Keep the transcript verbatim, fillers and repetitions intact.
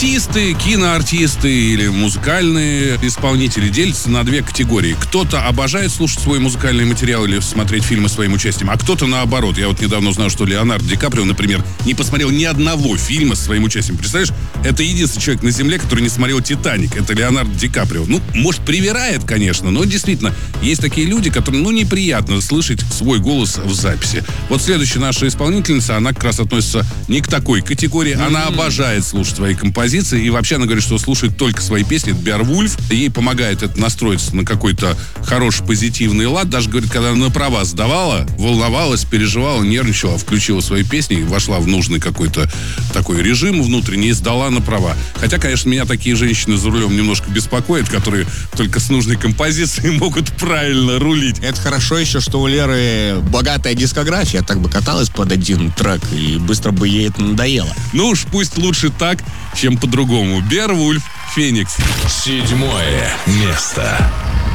Артисты, киноартисты или музыкальные исполнители делятся на две категории. Кто-то обожает слушать свой музыкальный материал или смотреть фильмы своим участием, а кто-то наоборот. Я вот недавно узнал, что Леонардо Ди Каприо, например, не посмотрел ни одного фильма со своим участием. Представляешь, это единственный человек на Земле, который не смотрел «Титаник». Это Леонардо Ди Каприо. Ну, может, привирает, конечно, но действительно, есть такие люди, которым, ну, неприятно слышать свой голос в записи. Вот следующая наша исполнительница, она как раз относится не к такой категории. Mm-hmm. Она обожает слушать свои композиции. И вообще она говорит, что слушает только свои песни. Это Беовульф. Ей помогает это настроиться на какой-то хороший позитивный лад. Даже, говорит, когда она на права сдавала, волновалась, переживала, нервничала, включила свои песни, вошла в нужный какой-то такой режим внутренний и сдала на права. Хотя, конечно, меня такие женщины за рулем немножко беспокоят, которые только с нужной композицией могут правильно рулить. Это хорошо еще, что у Леры богатая дискография. Так бы каталась под один трек, и быстро бы ей это надоело. Ну уж пусть лучше так, чем по-другому. Беовульф, «Феникс». Седьмое место.